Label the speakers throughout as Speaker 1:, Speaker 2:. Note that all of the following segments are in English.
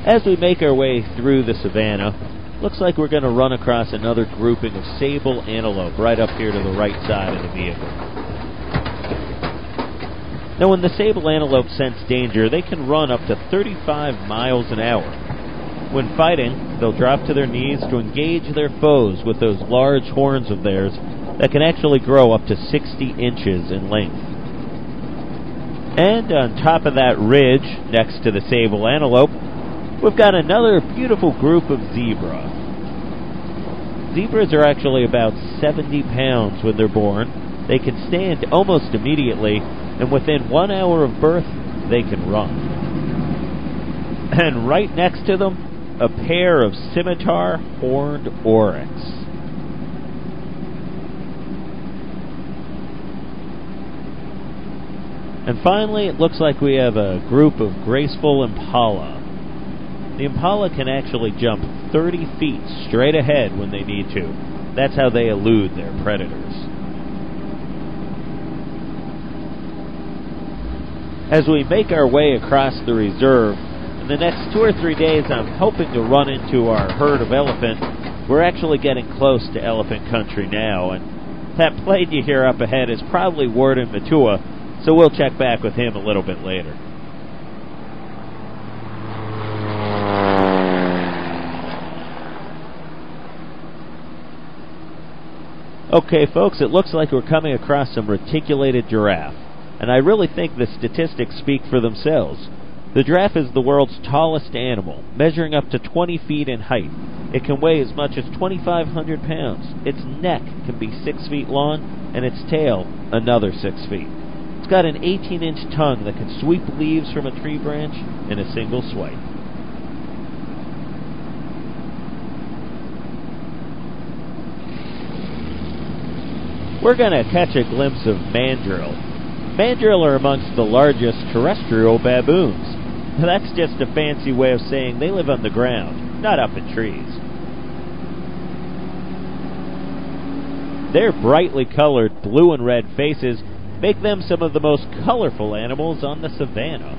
Speaker 1: As we make our way through the savannah, looks like we're going to run across another grouping of sable antelope right up here to the right side of the vehicle. Now, when the sable antelope sense danger, they can run up to 35 miles an hour. When fighting, they'll drop to their knees to engage their foes with those large horns of theirs that can actually grow up to 60 inches in length. And on top of that ridge, next to the sable antelope, we've got another beautiful group of zebra. Zebras are actually about 70 pounds when they're born. They can stand almost immediately, and within 1 hour of birth, they can run. And right next to them, a pair of scimitar horned oryx. And finally, it looks like we have a group of graceful impala. The impala can actually jump 30 feet straight ahead when they need to. That's how they elude their predators. As we make our way across the reserve, in the next 2 or 3 days I'm hoping to run into our herd of elephant. We're actually getting close to elephant country now, and that plane you hear up ahead is probably Warden Matua, so we'll check back with him a little bit later. Okay, folks, it looks like we're coming across some reticulated giraffe, and I really think the statistics speak for themselves. The giraffe is the world's tallest animal, measuring up to 20 feet in height. It can weigh as much as 2,500 pounds. Its neck can be 6 feet long, and its tail another 6 feet. It's got an 18-inch tongue that can sweep leaves from a tree branch in a single swipe. We're going to catch a glimpse of mandrill. Mandrill are amongst the largest terrestrial baboons. That's just a fancy way of saying they live on the ground, not up in trees. Their brightly colored blue and red faces make them some of the most colorful animals on the savannah.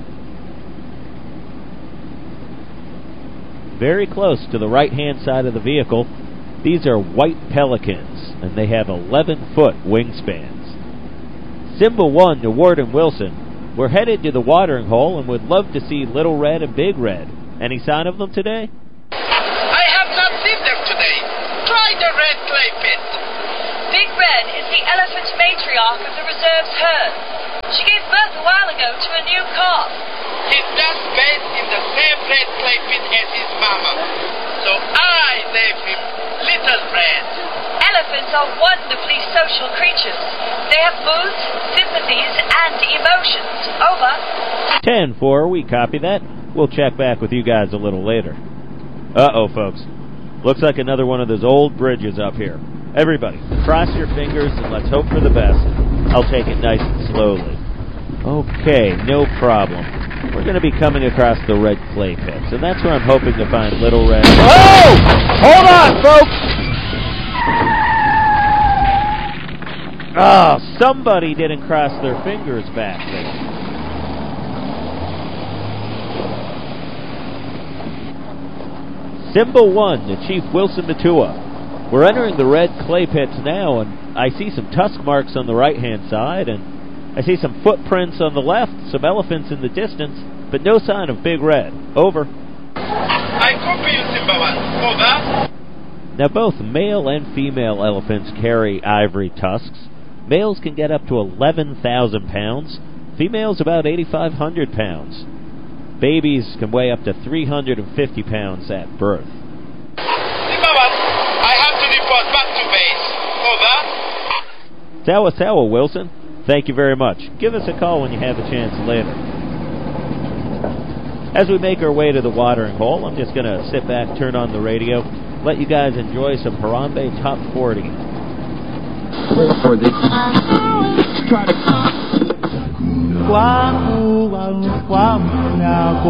Speaker 1: Very close to the right-hand side of the vehicle, these are white pelicans, and they have 11-foot wingspans. Symbol 1 to Warden Wilson. We're headed to the watering hole and would love to see Little Red and Big Red. Any sign of them today?
Speaker 2: I have not seen them today. Try the red clay pit.
Speaker 3: Big Red is the elephant matriarch of the reserve's herd. She gave birth a while ago to a new calf.
Speaker 2: He's just bathed in the same red clay pit as his mama. So I named him Little Red.
Speaker 3: Elephants are wonderfully social creatures. They have moods, sympathies, and emotions. Over.
Speaker 1: 10-4, we copy that. We'll check back with you guys a little later. Uh-oh, folks. Looks like another one of those old bridges up here. Everybody, cross your fingers and let's hope for the best. I'll take it nice and slowly. Okay, no problem. We're going to be coming across the red clay pits, and that's where I'm hoping to find Little Red. Oh! Hold on, folks! Oh, somebody didn't cross their fingers back there. Symbol 1 to Chief Wilson Matua. We're entering the red clay pits now, and I see some tusk marks on the right-hand side, and I see some footprints on the left, some elephants in the distance, but no sign of Big Red. Over.
Speaker 2: I copy you, Symbol 1. Over.
Speaker 1: Now, both male and female elephants carry ivory tusks. Males can get up to 11,000 pounds. Females about 8,500 pounds. Babies can weigh up to 350 pounds at birth.
Speaker 2: Symbol 1, I have to report back to base. Over.
Speaker 1: Sawa sawa, Wilson. Thank you very much. Give us a call when you have a chance later. As we make our way to the watering hole, I'm just going to sit back, turn on the radio, let you guys enjoy some Harambe Top 40.